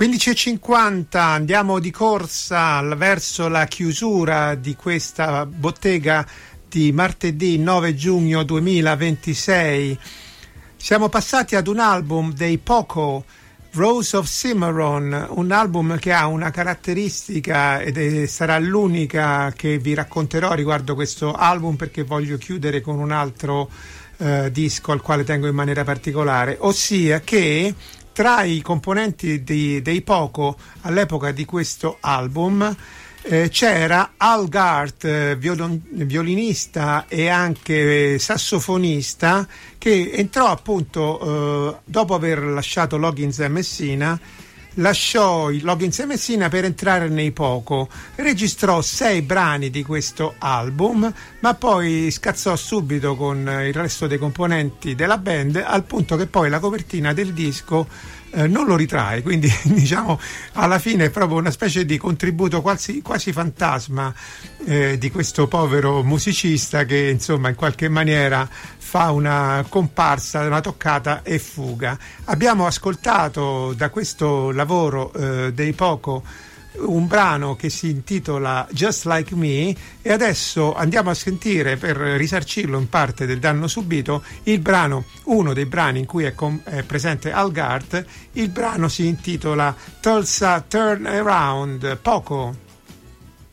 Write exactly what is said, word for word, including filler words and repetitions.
quindici e cinquanta, andiamo di corsa verso la chiusura di questa bottega di martedì nove giugno duemilaventisei. Siamo passati ad un album dei Poco, Rose of Cimarron, un album che ha una caratteristica ed è, sarà l'unica che vi racconterò riguardo questo album, perché voglio chiudere con un altro eh, disco al quale tengo in maniera particolare, ossia che tra i componenti di, dei Poco all'epoca di questo album eh, c'era Al Gart, eh, violon, violinista e anche sassofonista, che entrò appunto eh, dopo aver lasciato Loggins e Messina. Lasciò i Loggins e Messina per entrare nei Poco, registrò sei brani di questo album, ma poi scazzò subito con il resto dei componenti della band, al punto che poi la copertina del disco eh, non lo ritrae, quindi diciamo alla fine è proprio una specie di contributo quasi, quasi fantasma eh, di questo povero musicista che insomma in qualche maniera fa una comparsa, una toccata e fuga. Abbiamo ascoltato da questo lavoro eh, dei Poco un brano che si intitola Just Like Me, e adesso andiamo a sentire, per risarcirlo in parte del danno subito, il brano, uno dei brani in cui è, com- è presente Al Gart. Il brano si intitola Tulsa Turn Around. Poco.